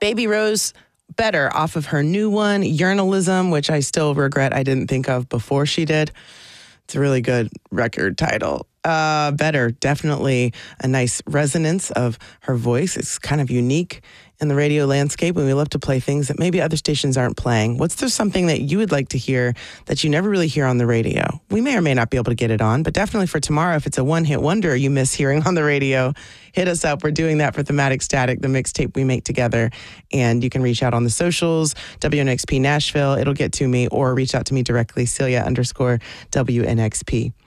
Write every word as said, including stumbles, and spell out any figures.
Baby Rose, Better, off of her new one, Journalism, which I still regret I didn't think of before she did. It's a really good record title. Uh, Better, definitely a nice resonance of her voice. It's kind of unique in the radio landscape, and we love to play things that maybe other stations aren't playing. What's there something that you would like to hear that you never really hear on the radio? We may or may not be able to get it on, but definitely for tomorrow, if it's a one-hit wonder you miss hearing on the radio, hit us up. We're doing that for Thematic Static, the mixtape we make together. And you can reach out on the socials, W N X P Nashville. It'll get to me, or reach out to me directly, Celia underscore W N X P.